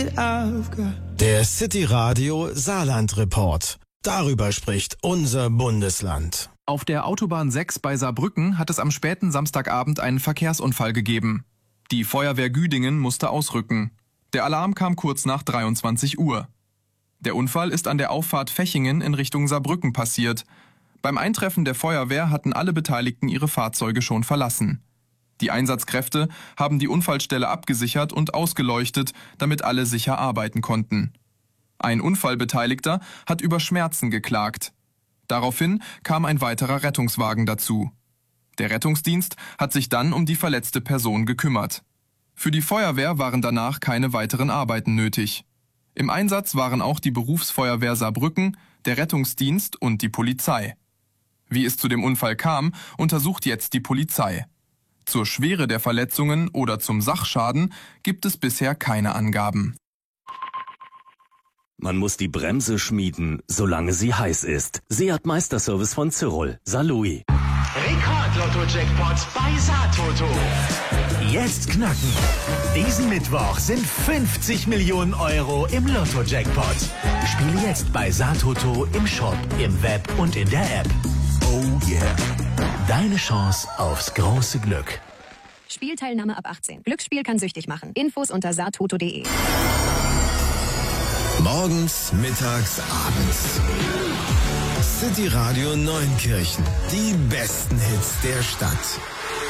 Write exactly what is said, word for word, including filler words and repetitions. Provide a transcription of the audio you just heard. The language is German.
Der City Radio Saarland Report. Darüber spricht unser Bundesland. Auf der Autobahn sechs bei Saarbrücken hat es am späten Samstagabend einen Verkehrsunfall gegeben. Die Feuerwehr Güdingen musste ausrücken. Der Alarm kam kurz nach dreiundzwanzig Uhr. Der Unfall ist an der Auffahrt Fechingen in Richtung Saarbrücken passiert. Beim Eintreffen der Feuerwehr hatten alle Beteiligten ihre Fahrzeuge schon verlassen. Die Einsatzkräfte haben die Unfallstelle abgesichert und ausgeleuchtet, damit alle sicher arbeiten konnten. Ein Unfallbeteiligter hat über Schmerzen geklagt. Daraufhin kam ein weiterer Rettungswagen dazu. Der Rettungsdienst hat sich dann um die verletzte Person gekümmert. Für die Feuerwehr waren danach keine weiteren Arbeiten nötig. Im Einsatz waren auch die Berufsfeuerwehr Saarbrücken, der Rettungsdienst und die Polizei. Wie es zu dem Unfall kam, untersucht jetzt die Polizei. Zur Schwere der Verletzungen oder zum Sachschaden gibt es bisher keine Angaben. Man muss die Bremse schmieden, solange sie heiß ist. Seat Meisterservice von Cyril, Saarlouis. Rekord-Lotto-Jackpot bei Saartoto. Jetzt knacken. Diesen Mittwoch sind fünfzig Millionen Euro im Lotto-Jackpot. Spiele jetzt bei Saartoto im Shop, im Web und in der App. Oh yeah. Deine Chance aufs große Glück. Spielteilnahme ab achtzehn. Glücksspiel kann süchtig machen. Infos unter saartoto punkt de. Morgens, mittags, abends. City Radio Neunkirchen. Die besten Hits der Stadt.